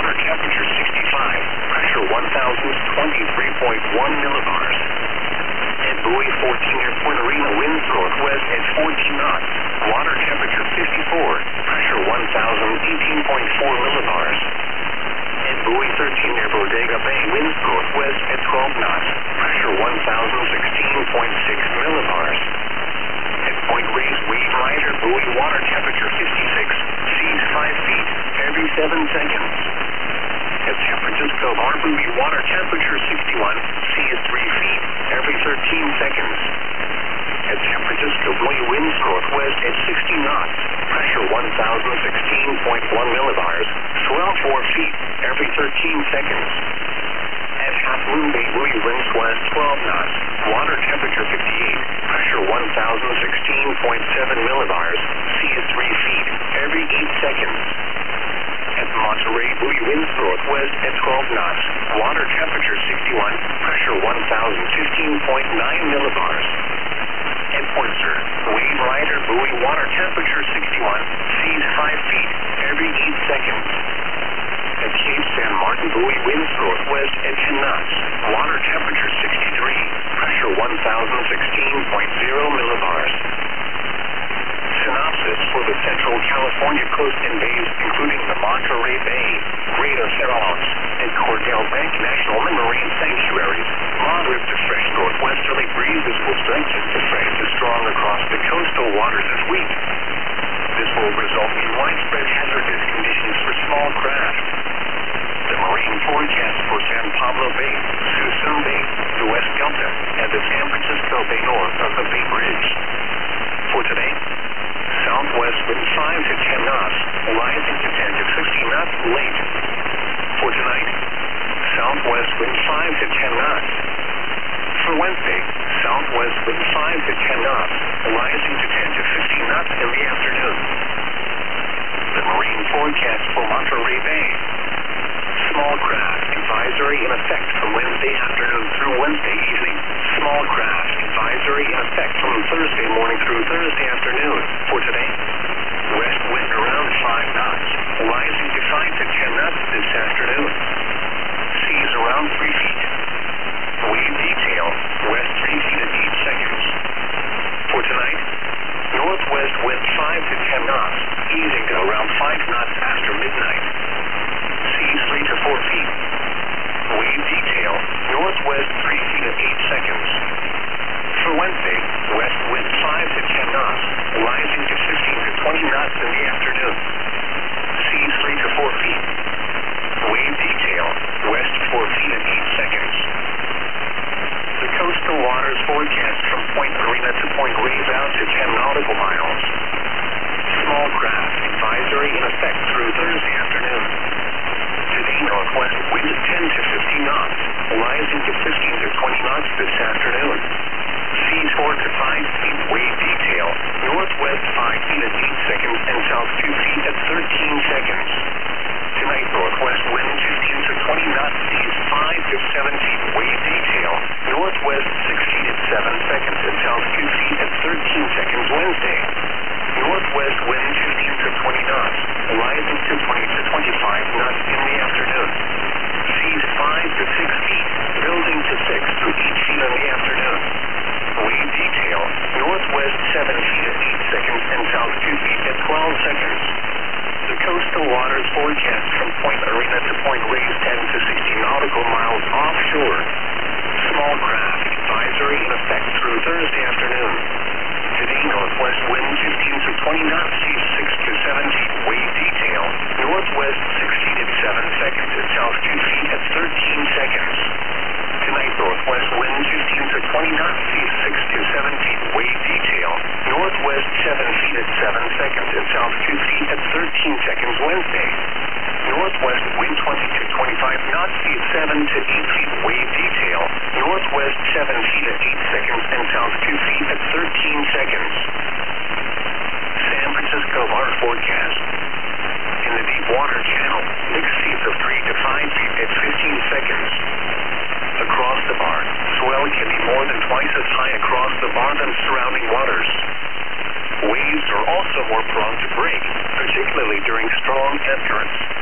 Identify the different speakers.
Speaker 1: water temperature 65, pressure 1,023.1 millibars. At buoy 14 near Point Arena, winds northwest at 14 knots. Water temperature 54, pressure 1,018.4 millibars. At buoy 13 near Bodega Bay, winds northwest at 12 knots. Pressure 1,016.6 millibars. At Point Reyes, wave rider, buoy water temperature 56, seas 5 feet every 7 seconds. At San Francisco Bar, buoy water temperature 61, seas 3 feet every 13 seconds. At San Francisco, buoy winds northwest at 60 knots. Pressure 1,016.1 millibars. Swell 4 feet every 13 seconds. At Half Moon Bay, buoy winds west 12 knots. Water temperature 58. Pressure 1,016.7 millibars. Seas 3 feet every 8 seconds. At Monterey, buoy winds northwest at 12 knots. Water temperature 61. Pressure 1,015.9 millibars. At Point Sur, wave rider, buoy water temperature 61, seas 5 feet every 8 seconds. At Cape San Martin, buoy winds northwest at 10 knots. Water temperature 63, pressure 1,016.0 millibars. Synopsis for the Central California coast and bays, including the Monterey Bay, Greater Farallones, and Cordell Bank National Marine Sanctuaries. Moderate to fresh northwesterly breezes will strengthen to fresh to strong across the coastal waters this week. This will result in widespread hazardous conditions for small craft. The marine forecast for San Pablo Bay, Suisun Bay, the West Delta, and the San Francisco Bay north of the Bay Bridge. For today, southwest wind 5 to 10 knots, rising to 10 to 15 knots late. For tonight, southwest wind 5 to 10 knots. For Wednesday, southwest wind 5 to 10 knots, rising to 10 to 15 knots in the afternoon. The marine forecast for Monterey Bay. Small craft advisory in effect from Wednesday afternoon through Wednesday evening. Small craft advisory in effect from Thursday morning through Thursday afternoon. For today, west wind around 5 knots, rising to 5 to 10 knots this afternoon. Seas around 3 feet. Wave detail, west 3 feet at 8 seconds. For tonight, northwest wind 5 to 10 knots, easing to around 5 knots after midnight. Seas 3 to 4 feet. Wave detail, northwest 3 feet at 8 seconds. For Wednesday, west wind 5 to 10 knots, rising to 15 to 20 knots in the afternoon. Seas 3 to 4 feet. Wave detail, west 4 feet at 8 seconds. The coastal waters forecast from Point Arena to Point Reyes out to 10 nautical miles. Small craft advisory in effect through Thursday afternoon. Today, northwest wind 10 to 15 knots, rising to 15 to 20 knots this afternoon. Seas 4 to 5 feet. Wave detail, northwest 5 feet at 8 seconds and south 2 feet at 13 seconds. Tonight, northwest wind 15 to 20 knots, seas 5 to 7 feet. Wave detail, northwest 6 feet at 7 seconds and south 2 feet at 13 seconds Wednesday. Northwest wind 15 to 20 knots, rising to 20 to 25 knots in the afternoon. Seas 5 to 6 feet, building to 6 to 8 feet in the afternoon. Wave detail, northwest 7 feet at 8 seconds and south 2 feet at 12 seconds. The coastal waters forecast from Point Arena to Point Reyes 10 to 60 nautical miles offshore. Small craft advisory in effect through Thursday afternoon. Today, northwest wind 15 to 20 knots, seas 6 to 7 feet. Wave detail, northwest 6 feet at 7 seconds and south 2 feet at 13 seconds. Tonight, northwest wind 15 to 20 knots, seas 6 to 7 feet. Wave detail, northwest 7 feet at 7 seconds and south 2 feet at 13 seconds Wednesday. Northwest wind 20 to 25 knots, seas 7 to 8 feet. Wave detail, northwest 7 feet at 8 seconds and south 2 feet at 13 seconds. San Francisco Bar forecast. In the deep water channel, mixed seas of 3 to 5 feet at 15 seconds. Across the bar, swell can be more than twice as high across the bar than surrounding waters. Waves are also more prone to break, particularly during strong ebb currents.